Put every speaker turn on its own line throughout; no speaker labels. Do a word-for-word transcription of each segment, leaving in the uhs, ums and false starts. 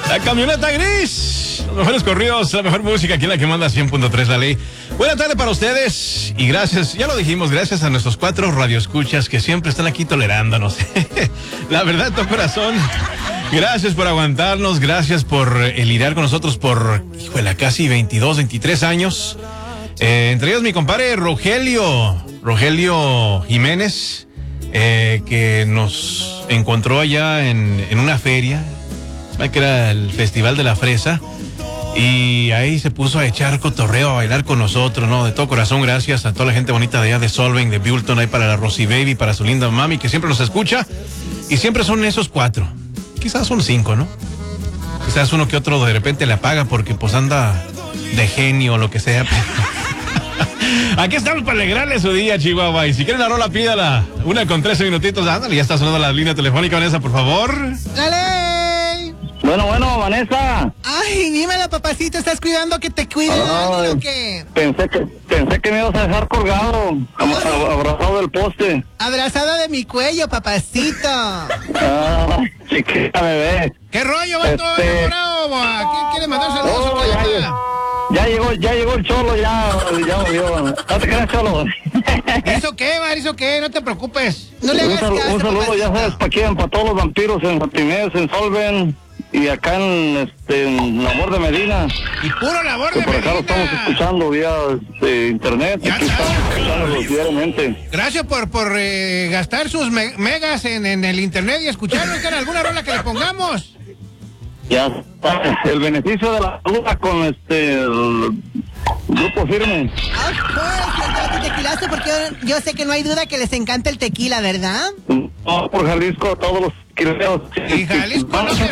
La camioneta gris. Los mejores corridos, la mejor música, aquí en la que manda cien punto tres La Ley. Buena tarde para ustedes y gracias, ya lo dijimos, gracias a nuestros cuatro radioescuchas que siempre están aquí tolerándonos. La verdad, de todo corazón, gracias por aguantarnos, gracias por eh, lidiar con nosotros por, híjole, casi veintidós, veintitrés años. Eh, entre ellos mi compadre Rogelio, Rogelio Jiménez, eh, que nos encontró allá en, en una feria, que era el Festival de la Fresa, y ahí se puso a echar cotorreo, a bailar con nosotros, ¿no? De todo corazón, gracias a toda la gente bonita de allá de Solvang, de Buellton, ahí para la Rosy Baby, para su linda mami, que siempre nos escucha, y siempre son esos cuatro, quizás son cinco, ¿no? Quizás uno que otro de repente le apaga porque pues anda de genio o lo que sea. Aquí estamos para alegrarle su día, Chihuahua. Y si quieren la rola, pídala. Una con trece minutitos. Ándale, ya está sonando la línea telefónica, Vanessa, por favor.
¡Dale!
Bueno, bueno, Vanessa.
Ay, dímelo, papacito, ¿estás cuidando que te cuide alguien o qué?
Pensé que, pensé que me ibas a dejar colgado, ab- abrazado del poste.
Abrazada de mi cuello, papacito.
Ah, chiquita bebé.
¿Qué rollo, vato?
Este-
¿Enamorado? ¿Quién quiere mandar saludos?
Oh,
¿Qué
ya,
onda?
ya, ya llegó, ya llegó el cholo, ya, ya volvió. No te creas, cholo.
¿Eso qué, Bar? ¿Eso qué? No te preocupes. No le
Un,
hagas
sal-
caso,
un saludo, ya
papacito.
sabes, para quién, para todos los vampiros en Martínez, en Solven y acá en, este, en Labor de Medina.
Y puro labor
Que
de
por acá lo estamos
Medina.
escuchando vía este, internet.
Ya
Aquí
sabes.
estamos escuchándolos diariamente.
Gracias por, por eh, gastar sus me- megas en, en el internet y escucharnos, que en alguna rola que le pongamos.
Ya está. El beneficio de la duda con este el grupo firme.
Of course, les doy tu tequilazo porque yo, yo sé que no hay duda que les encanta el tequila, ¿verdad?
No, por Jalisco, todos los quileos.
Y Jalisco no se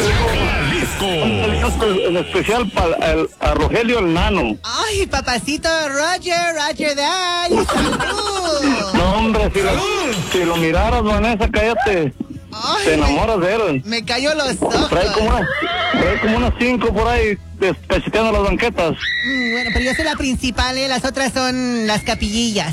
En especial para el, a Rogelio el Nano.
Ay, papacito, Roger, Roger that. Y salud.
No, hombre, si lo, si lo miraras, Vanessa, cállate.
Ay,
Te enamoras de él.
Me cayó los ojos.
Trae como una, trae como unas cinco por ahí despecheteando las banquetas.
Mm, bueno, pero yo soy la principal, ¿eh? Las otras son las capillillas.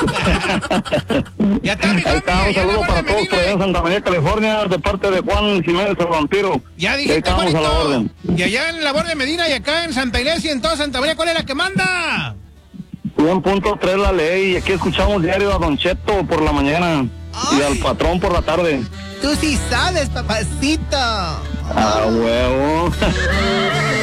Ya está, mi
Ahí está,
hombre,
un
ya
saludo
la
para
Borda
todos
Medina.
por allá en Santa María, California, de parte de Juan Jiménez el Vampiro.
Ya
Ahí
dijiste,
estamos a la
Juanito.
orden.
Y allá en Labor de Medina y acá en Santa Iglesia y en toda Santa María, ¿cuál es la que manda?
cien punto tres La Ley, y aquí escuchamos diario a Don Cheto por la mañana y
Ay.
al patrón por la tarde.
Tú sí sabes, papacito.
Ah, huevo.